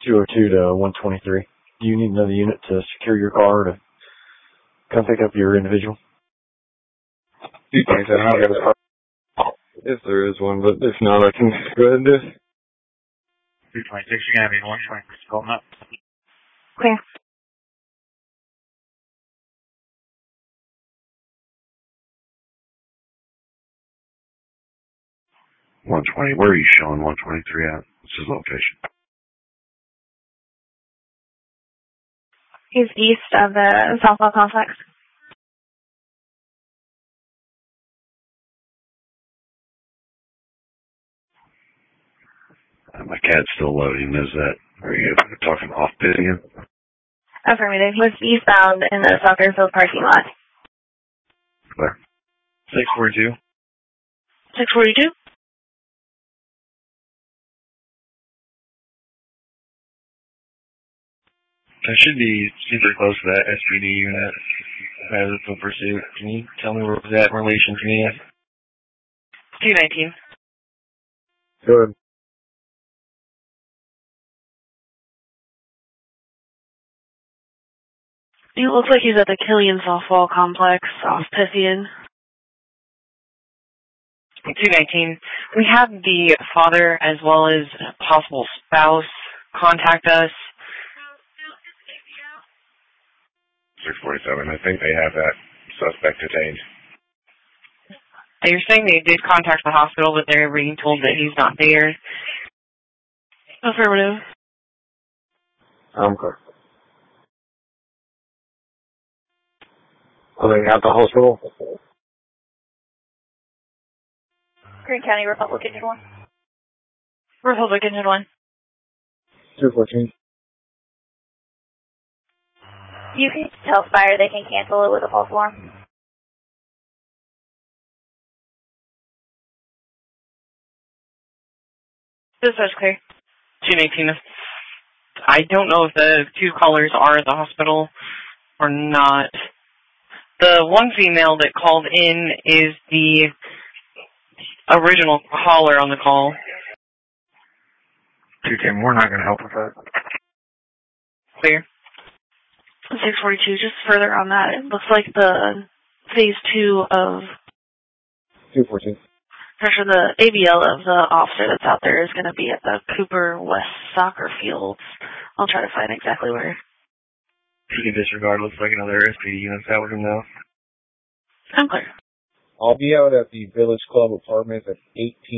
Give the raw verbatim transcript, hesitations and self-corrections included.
two oh two to one twenty-three. Do you need another unit to secure your car to come pick up your individual? two twenty-seven, I'll get a car. If there is one, but if not, I can go ahead and do it. two twenty-six, you're going to have one twenty-six calling up. Clear. one twenty, where are you showing one twenty-three at? What's his location? He's east of the softball complex. Uh, my cat's still loading. Is that, are you talking off pit again? Affirmative. He was eastbound in the soccer field parking lot. Clear. six forty-two. six forty-two? I should be super close to that S P D unit as it's in pursuit. Can you tell me where was that in relation to me? two nineteen. Good. It looks like he's at the Killian softball complex off Pythian. two nineteen. We have the father as well as possible spouse contact us. six forty-seven, I think they have that suspect detained. They're saying they did contact the hospital, but they're being told that he's not there. Affirmative. I'm clear. Are they at the hospital? Green County Republic Engine one. Republic Engine one. two fourteen. You can tell Spire they can cancel it with a false alarm. This is clear. two nineteen. I don't know if the two callers are at the hospital or not. The one female that called in is the original caller on the call. two ten, we're not going to help with that. Clear. six forty-two, just further on that, it looks like the phase two of two fourteen. pressure, the A B L of the officer that's out there is going to be at the Cooper West soccer fields. I'll try to find exactly where. You can disregard, looks like another S P D unit's out with him now. I'm clear. I'll be out at the Village Club Apartments at eighteen.